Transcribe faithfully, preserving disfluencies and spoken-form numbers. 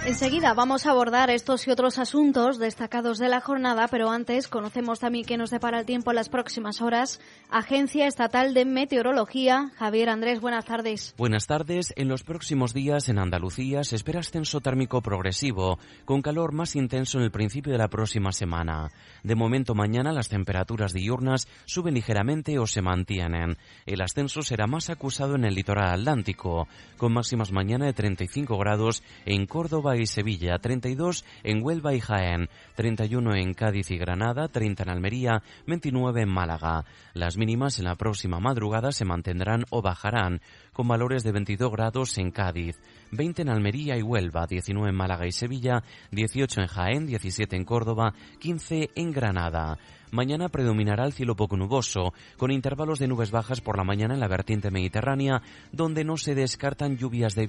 Enseguida vamos a abordar estos y otros asuntos destacados de la jornada, pero antes conocemos también qué nos depara el tiempo en las próximas horas. Agencia Estatal de Meteorología. Javier Andrés, buenas tardes. Buenas tardes. En los próximos días en Andalucía se espera ascenso térmico progresivo, con calor más intenso en el principio de la próxima semana. De momento mañana las temperaturas diurnas suben ligeramente o se mantienen. El ascenso será más acusado en el litoral atlántico, con máximas mañana de treinta y cinco grados en Córdoba y Sevilla, treinta y dos en Huelva y Jaén, treinta y uno en Cádiz y Granada, treinta en Almería, veintinueve en Málaga. Las mínimas en la próxima madrugada se mantendrán o bajarán, con valores de veintidós grados en Cádiz, veinte en Almería y Huelva, diecinueve en Málaga y Sevilla, dieciocho en Jaén, diecisiete en Córdoba, quince en Granada. Mañana predominará el cielo poco nuboso, con intervalos de nubes bajas por la mañana en la vertiente mediterránea, donde no se descartan lluvias de